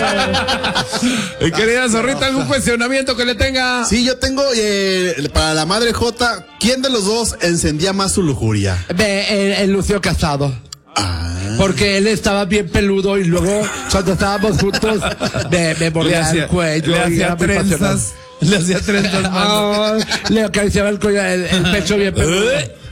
Querida Zorrita, ¿algún cuestionamiento que le tenga? Sí, yo tengo para la madre J, ¿quién de los dos encendía más su lujuria? El Lucio Casado. Porque él estaba bien peludo y luego cuando estábamos juntos me mordía el cuello. Le hacía trenzas. Le hacía trenzas. Le acariciaba el cuello, el pecho bien peludo.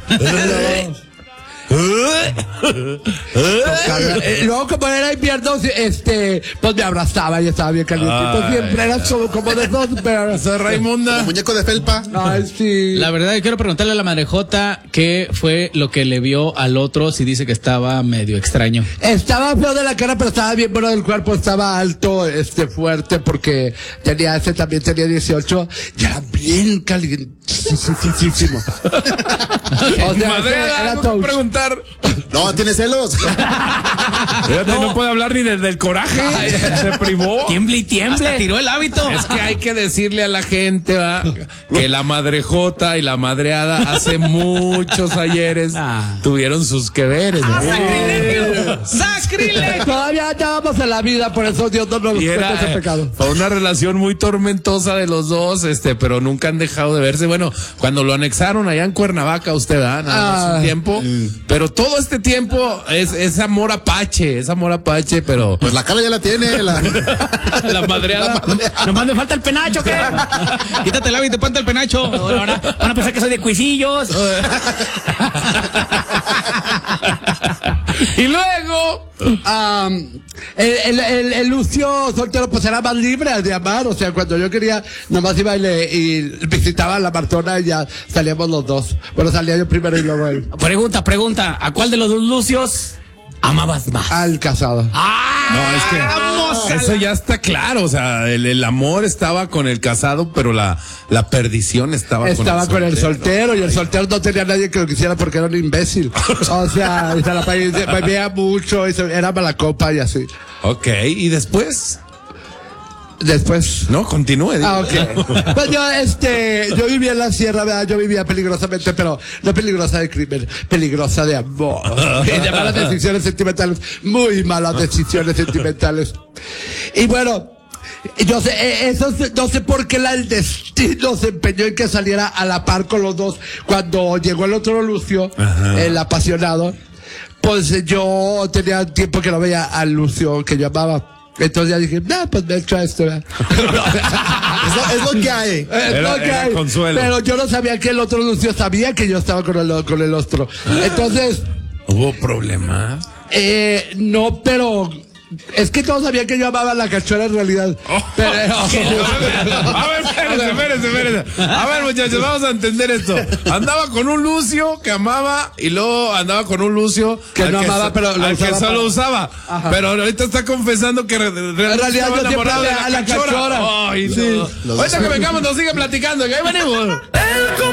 Luego como era invierno, pues me abrazaba y estaba bien calientito. Siempre era como de dos, pero soy Raimunda. El muñeco de felpa. Ay, sí. La verdad, yo quiero preguntarle a la madre J qué fue lo que le vio al otro, si dice que estaba medio extraño. Estaba feo de la cara, pero estaba bien bueno del cuerpo, estaba alto, fuerte, porque también tenía 18, y era bien calientísimo. O sea, madreada, ¿no preguntar? No, ¿tiene celos? No puede hablar ni desde el coraje. Se privó. Tiemble y tiemble. Hasta tiró el hábito. Es que hay que decirle a la gente, ¿va? Que la madre J y la madreada hace muchos ayeres tuvieron sus que veres. ¡Sacrilegio! ¡Sacrilegio! Todavía andábamos en la vida, por eso Dios no nos cuenta ese pecado. Fue una relación muy tormentosa de los dos, pero nunca han dejado de verse. Bueno, cuando lo anexaron allá en Cuernavaca, usted da nada más un tiempo, pero todo este tiempo es amor apache, pero pues la cara ya la tiene, la madreada. Nomás me falta el penacho, ¿qué? Quítate el hábito y ponte el penacho. Ahora van a pensar que soy de cuisillos. Y luego el Lucio soltero pues era más libre de amar, o sea, cuando yo quería nomás iba y visitaba a la Martona y ya salíamos los dos. Bueno, salía yo primero y luego él. Pregunta, ¿a cuál de los dos Lucios amabas más? Al Casado. No, es que eso ya está claro, o sea, el amor estaba con el casado, pero la perdición estaba con el soltero, y el soltero no tenía a nadie que lo quisiera porque era un imbécil. O sea, se la bebía mucho, era mala copa y así. Ok, ¿y después? Después. No, continúe. Ok. Pues yo vivía en la sierra, ¿verdad? Yo vivía peligrosamente, pero no peligrosa de crimen, peligrosa de amor. Y de malas decisiones sentimentales, muy malas decisiones sentimentales. Y bueno, yo sé, no sé por qué el destino se empeñó en que saliera a la par con los dos. Cuando llegó el otro Lucio, el apasionado, pues yo tenía tiempo que no veía al Lucio que yo amaba. Entonces ya dije, pues me echo a esto. Es lo que hay. Era consuelo. Pero yo no sabía que el otro Lucio sabía que yo estaba con el otro. Entonces. ¿Hubo problemas? No, pero es que todos sabían que yo amaba a la cachorra en realidad. Pero, a ver, espérense. A ver, muchachos, vamos a entender esto. Andaba con un Lucio que amaba y luego andaba con un Lucio que no amaba, pero al que solo usaba. Ajá. Pero ahorita está confesando que en realidad yo siempre a la cachorra. Ay, sí. Ahorita que vengamos nos sigue platicando, que ahí venimos.